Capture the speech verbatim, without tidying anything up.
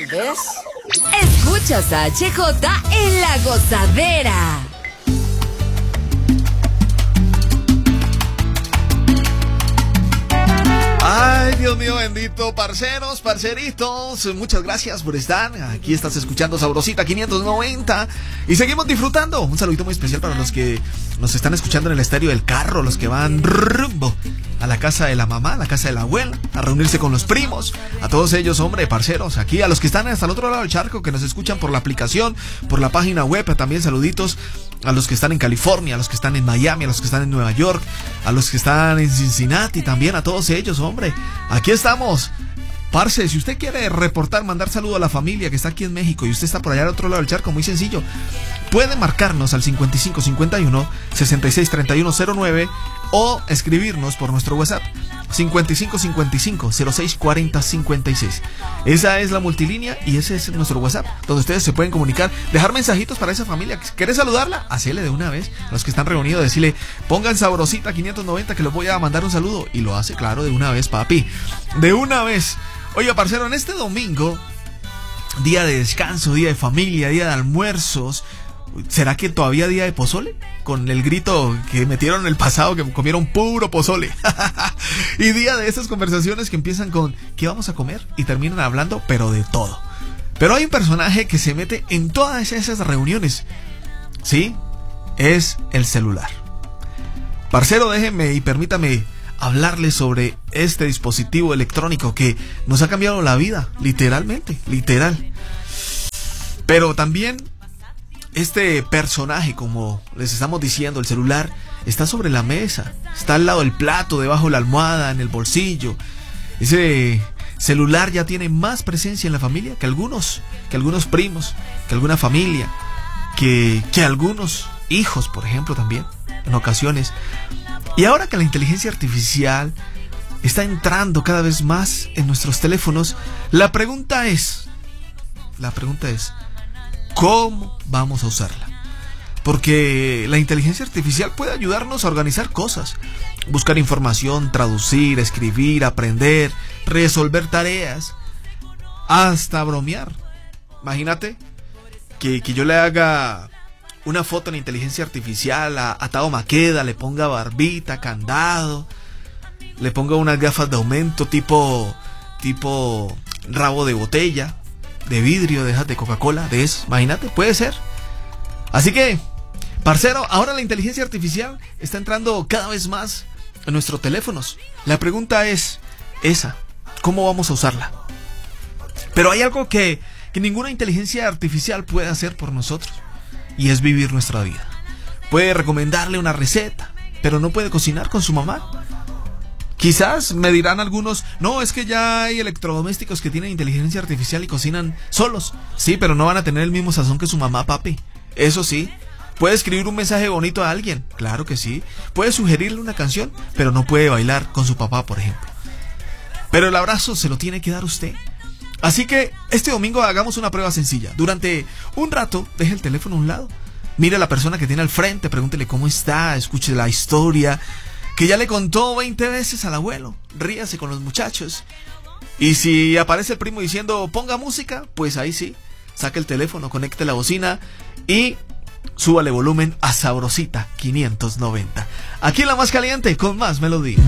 ¿Ves? Escuchas a H J en La Gozadera. Ay, Dios mío bendito, parceros, parceritos, muchas gracias por estar. Aquí estás escuchando Sabrosita quinientos noventa y seguimos disfrutando. Un saludito muy especial para los que nos están escuchando en el estéreo del carro, los que van rumbo a la casa de la mamá, a la casa de la abuela, a reunirse con los primos, a todos ellos, hombre, parceros, aquí, a los que están hasta el otro lado del charco, que nos escuchan por la aplicación, por la página web, también saluditos a los que están en California, a los que están en Miami, a los que están en Nueva York, a los que están en Cincinnati, también a todos ellos, hombre, aquí estamos. Parce, si usted quiere reportar, mandar saludo a la familia que está aquí en México y usted está por allá al otro lado del charco, muy sencillo, puede marcarnos al cincuenta y cinco cincuenta y uno sesenta y seis treinta y uno cero nueve o escribirnos por nuestro WhatsApp cincuenta y cinco cincuenta y cinco cero seis cuarenta cincuenta y seis. Esa es la multilínea y ese es nuestro WhatsApp, donde ustedes se pueden comunicar, dejar mensajitos para esa familia. ¿Querés saludarla? Hacele de una vez. A los que están reunidos, decirle, pongan Sabrosita quinientos noventa que les voy a mandar un saludo. Y lo hace, claro, de una vez, papi. De una vez. Oiga, parcero, en este domingo, día de descanso, día de familia, día de almuerzos, ¿será que todavía día de pozole? Con el grito que metieron el pasado, que comieron puro pozole. Y día de esas conversaciones que empiezan con ¿qué vamos a comer? Y terminan hablando, pero de todo. Pero hay un personaje que se mete en todas esas reuniones. ¿Sí? Es el celular. Parcero, déjeme y permítame hablarles sobre este dispositivo electrónico que nos ha cambiado la vida, literalmente, literal. Pero también este personaje, como les estamos diciendo, el celular está sobre la mesa, está al lado del plato, debajo de la almohada, en el bolsillo. Ese celular ya tiene más presencia en la familia que algunos, que algunos primos, que alguna familia, que, que algunos hijos, por ejemplo, también, en ocasiones. Y ahora que la inteligencia artificial está entrando cada vez más en nuestros teléfonos, la pregunta es, la pregunta es, ¿cómo vamos a usarla? Porque la inteligencia artificial puede ayudarnos a organizar cosas, buscar información, traducir, escribir, aprender, resolver tareas, hasta bromear. Imagínate que, que yo le haga una foto en inteligencia artificial a, a Tao Maqueda, le ponga barbita, candado, le ponga unas gafas de aumento tipo, tipo rabo de botella, de vidrio, de, de Coca-Cola, de eso, imagínate, puede ser. Así que, parcero, ahora la inteligencia artificial está entrando cada vez más en nuestros teléfonos. La pregunta es esa, ¿cómo vamos a usarla? Pero hay algo que, que ninguna inteligencia artificial puede hacer por nosotros, y es vivir nuestra vida. Puede recomendarle una receta, pero no puede cocinar con su mamá. Quizás me dirán algunos, no, es que ya hay electrodomésticos que tienen inteligencia artificial y cocinan solos. Sí, pero no van a tener el mismo sazón que su mamá, papi. Eso sí. ¿Puede escribir un mensaje bonito a alguien? Claro que sí. Puede sugerirle una canción, pero no puede bailar con su papá, por ejemplo. Pero el abrazo se lo tiene que dar usted. Así que este domingo hagamos una prueba sencilla. Durante un rato, deje el teléfono a un lado. Mire a la persona que tiene al frente, pregúntele cómo está, escuche la historia que ya le contó veinte veces al abuelo. Ríase con los muchachos. Y si aparece el primo diciendo ponga música, pues ahí sí, saque el teléfono, conecte la bocina y súbale volumen a Sabrosita quinientos noventa. Aquí en la más caliente con más melodía.